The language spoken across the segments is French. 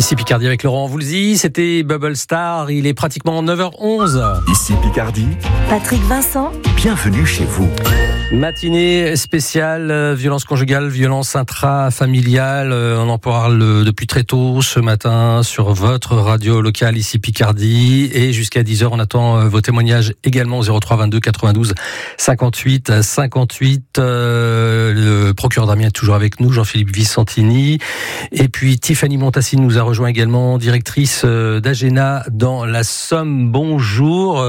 Ici Picardie avec Laurent Voulzy, c'était Bubble Star, il est pratiquement 9h11. Ici Picardie, Patrick Vincent, bienvenue chez vous. Matinée spéciale, violence conjugale, violence intrafamiliale, on en parle depuis très tôt ce matin sur votre radio locale ici Picardie, et jusqu'à 10h on attend vos témoignages également au 03 22 92 58 58. Le procureur d'Amiens est toujours avec nous, Jean-Philippe Vicentini, et puis Tiffany Montassine nous a rejoint également, directrice d'Agena dans la Somme. Bonjour.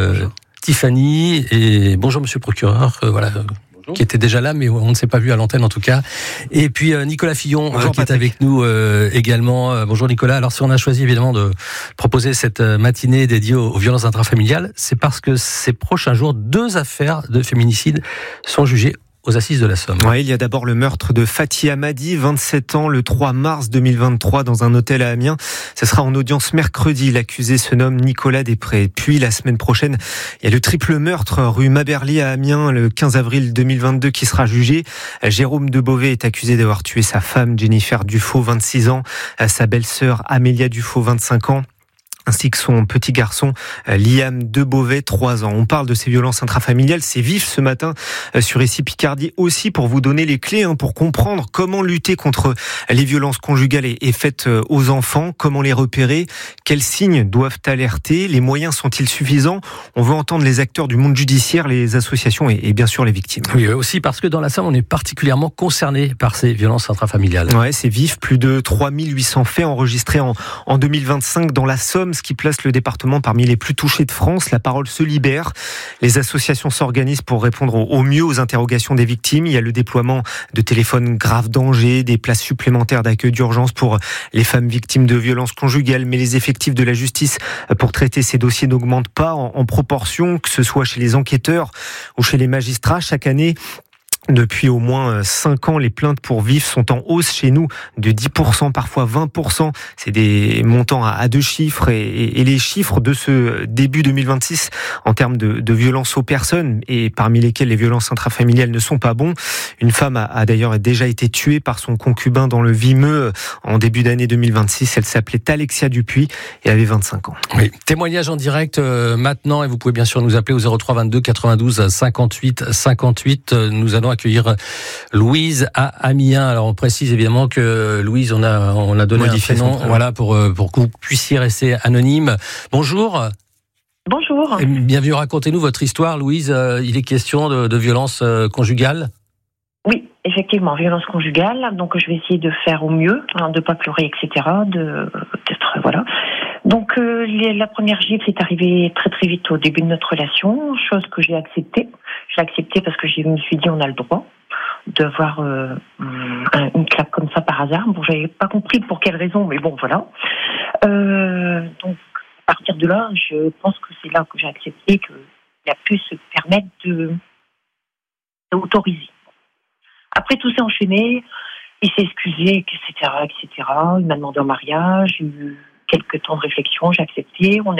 Tiffany, et bonjour monsieur le procureur, bonjour. Qui était déjà là, mais on ne s'est pas vu à l'antenne en tout cas. Et puis Nicolas Fillon, bonjour, qui est avec nous également. Bonjour Nicolas. Alors si on a choisi évidemment de proposer cette matinée dédiée aux violences intrafamiliales, c'est parce que ces prochains jours, 2 affaires de féminicide sont jugées aux assises de la Somme. Ouais, il y a d'abord le meurtre de Fathi Hamadi, 27 ans, le 3 mars 2023, dans un hôtel à Amiens. Ce sera en audience mercredi. L'accusé se nomme Nicolas Després. Puis, la semaine prochaine, il y a le triple meurtre rue Maberly à Amiens, le 15 avril 2022, qui sera jugé. Jérôme de Beauvais est accusé d'avoir tué sa femme, Jennifer Dufaux, 26 ans, sa belle-sœur, Amélia Dufaux, 25 ans. Ainsi que son petit garçon, Liam de Beauvais, 3 ans. On parle de ces violences intrafamiliales, c'est vif ce matin sur Ici Picardie, aussi pour vous donner les clés, pour comprendre comment lutter contre les violences conjugales et faites aux enfants, comment les repérer, quels signes doivent alerter, les moyens sont-ils suffisants. On veut entendre les acteurs du monde judiciaire, les associations et bien sûr les victimes. Oui, aussi parce que dans la Somme, on est particulièrement concerné par ces violences intrafamiliales. Ouais, c'est vif, plus de 3800 faits enregistrés en 2025 dans la Somme, ce qui place le département parmi les plus touchés de France. La parole se libère. Les associations s'organisent pour répondre au mieux aux interrogations des victimes. Il y a le déploiement de téléphones grave danger, des places supplémentaires d'accueil d'urgence pour les femmes victimes de violences conjugales. Mais les effectifs de la justice pour traiter ces dossiers n'augmentent pas en proportion, que ce soit chez les enquêteurs ou chez les magistrats. Chaque année, depuis au moins 5 ans, les plaintes pour vif sont en hausse chez nous de 10%, parfois 20%. C'est des montants à 2 chiffres et les chiffres de ce début 2026 en termes de violences aux personnes, et parmi lesquelles les violences intrafamiliales ne sont pas bons. Une femme a d'ailleurs déjà été tuée par son concubin dans le Vimeux en début d'année 2026. Elle s'appelait Alexia Dupuis et avait 25 ans. Oui. Témoignage en direct maintenant, et vous pouvez bien sûr nous appeler au 03 22 92 58 58. Nous allons accueillir Louise à Amiens. Alors on précise évidemment que Louise, on a donné un prénom, voilà, pour que vous puissiez rester anonyme. Bonjour. Bonjour. Bienvenue, racontez-nous votre histoire, Louise. Il est question de violence conjugale. Oui, effectivement, violence conjugale. Donc je vais essayer de faire au mieux, de pas pleurer, etc. D'être voilà. Donc la première gifle est arrivée très très vite au début de notre relation, chose que j'ai acceptée. Je l'ai acceptée parce que je me suis dit on a le droit d'avoir une claque comme ça par hasard. Bon, j'avais pas compris pour quelle raison, mais bon voilà. Donc à partir de là, je pense que c'est là que j'ai accepté qu'il a pu se permettre d'autoriser. Après tout s'est enchaîné, il s'est excusé, etc., etc. Il m'a demandé en mariage, j'ai eu quelques temps de réflexion, j'ai accepté. On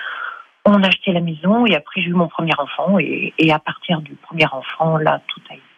a acheté la maison et après j'ai eu mon premier enfant et à partir du premier enfant, là, tout a été